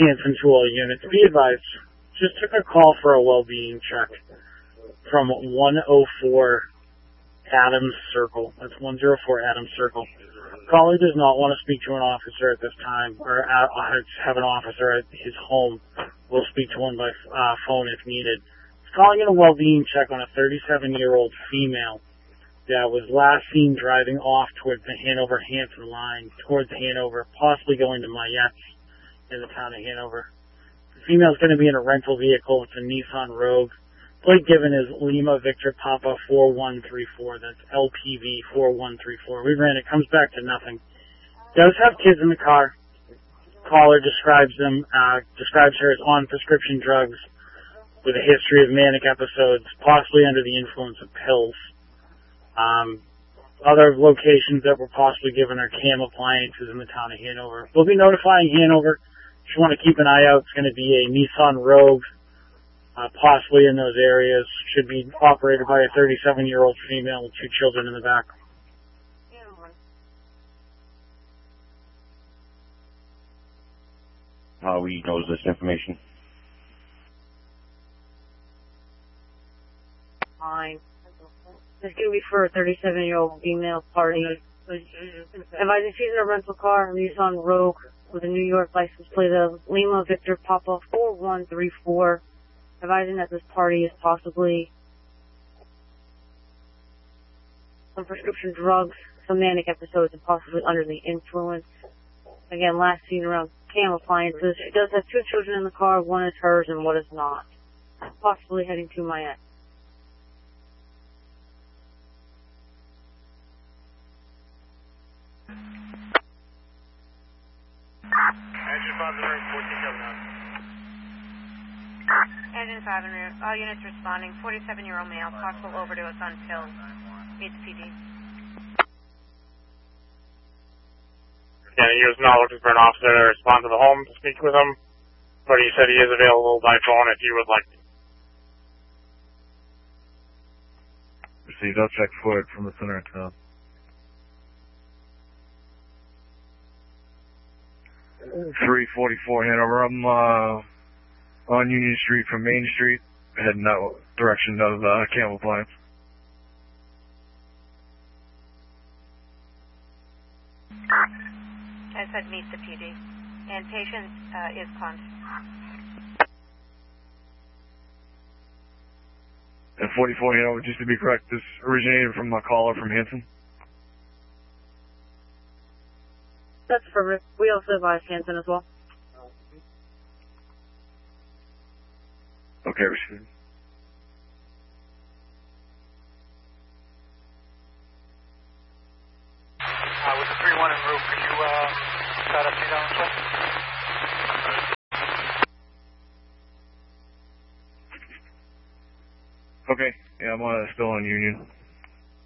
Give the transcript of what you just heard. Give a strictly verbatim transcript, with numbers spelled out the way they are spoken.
Hanson to all units. Be advised, just took a call for a well-being check from one oh four Adams Circle. That's one oh four Adams Circle. Caller does not want to speak to an officer at this time, or uh, have an officer at his home. We'll speak to one by uh, phone if needed. He's calling in a well-being check on a thirty-seven-year-old female that was last seen driving off towards the Hanover-Hanson line, towards Hanover, possibly going to Mayette in the town of Hanover. The female's going to be in a rental vehicle. It's a Nissan Rogue. Plate given is Lima Victor Papa four one three four. That's L P V four one three four. We ran it. Comes back to nothing. Does have kids in the car. Caller describes them, uh, describes her as on prescription drugs with a history of manic episodes, possibly under the influence of pills. Um, other locations that were possibly given are Cam Appliances in the town of Hanover. We'll be notifying Hanover. If you want to keep an eye out, it's going to be a Nissan Rogue. Uh, possibly in those areas, should be operated by a thirty-seven-year-old female with two children in the back. How we knows this information? Fine. This could be for a thirty-seven-year-old female party. Advising she's in a rental car, a Nissan Rogue with a New York license plate of Lima Victor Papa four one three four. Advising that this party is possibly some prescription drugs, some manic episodes, and possibly under the influence. Again, last seen around Cam Appliances. She does have two children in the car. One is hers and one is not. Possibly heading to Mayette. Engine five fourteen coming out. Engine five, all units responding. forty-seven-year-old male, possible overdose on pills. Meets P D. Yeah, he was not looking for an officer to respond to the home to speak with him, but he said he is available by phone if you would like to. Received. I'll check for it from the center of town. three forty-four Hanover. I'm uh, on Union Street from Main Street, heading that direction of uh, Cam Appliance. I said meet the P D. And patient uh, is conscious. And forty-four Hanover, just to be correct, this originated from a caller from Hanson? That's perfect. We also advise Hanson as well. Okay, received. Uh, with the three one en route, could you uh, start up down as well? Okay, yeah, I'm uh, still on Union.